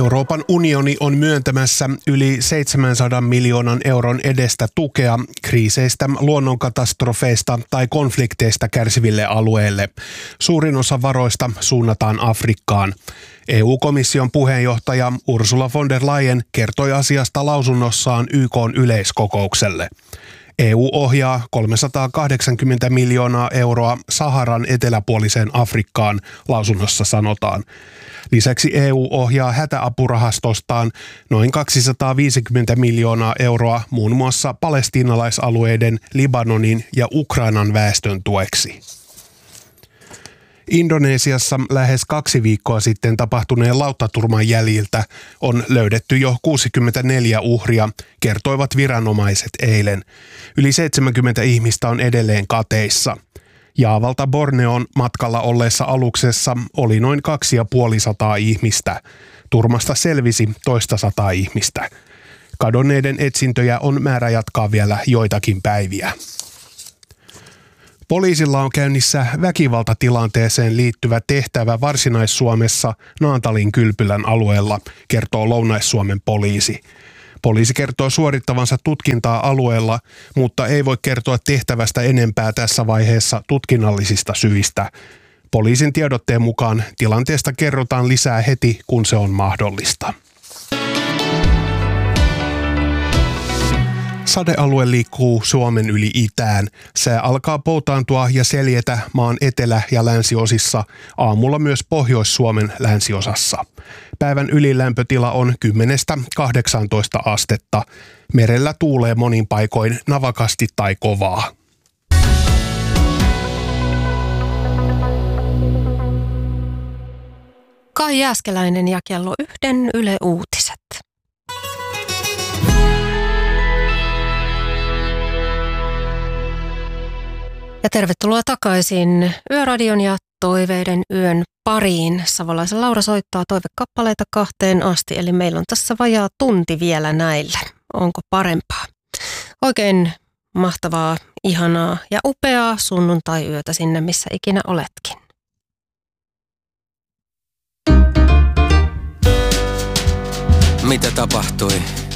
Euroopan unioni on myöntämässä yli 700 miljoonan euron edestä tukea kriiseistä, luonnonkatastrofeista tai konflikteista kärsiville alueille. Suurin osa varoista suunnataan Afrikkaan. EU-komission puheenjohtaja Ursula von der Leyen kertoi asiasta lausunnossaan YK:n yleiskokoukselle. EU ohjaa 380 miljoonaa euroa Saharan eteläpuoliseen Afrikkaan, lausunnossa sanotaan. Lisäksi EU ohjaa hätäapurahastostaan noin 250 miljoonaa euroa muun muassa palestiinalaisalueiden, Libanonin ja Ukrainan väestön tueksi. Indonesiassa lähes 2 viikkoa sitten tapahtuneen lauttaturman jäljiltä on löydetty jo 64 uhria, kertoivat viranomaiset eilen. Yli 70 ihmistä on edelleen kateissa. Jaavalta Borneon matkalla olleessa aluksessa oli noin 250 ihmistä. Turmasta selvisi toista 100 ihmistä. Kadonneiden etsintöjä on määrä jatkaa vielä joitakin päiviä. Poliisilla on käynnissä väkivaltatilanteeseen liittyvä tehtävä Varsinais-Suomessa Naantalin kylpylän alueella, kertoo Lounais-Suomen poliisi. Poliisi kertoo suorittavansa tutkintaa alueella, mutta ei voi kertoa tehtävästä enempää tässä vaiheessa tutkinnallisista syistä. Poliisin tiedotteen mukaan tilanteesta kerrotaan lisää heti, kun se on mahdollista. Sadealue liikkuu Suomen yli itään. Sää alkaa poutaantua ja seljetä maan etelä- ja länsiosissa, aamulla myös Pohjois-Suomen länsiosassa. Päivän ylilämpötila on 10–18 astetta. Merellä tuulee monin paikoin navakasti tai kovaa. Kai Jääskeläinen ja kello 1 Yle Uutiset. Ja tervetuloa takaisin Yöradion ja Toiveiden yön pariin. Savolaisen Laura soittaa toivekappaleita 2 asti, eli meillä on tässä vajaa tunti vielä näillä. Onko parempaa? Oikein mahtavaa, ihanaa ja upeaa sunnuntai-yötä sinne, missä ikinä oletkin. Mitä tapahtui?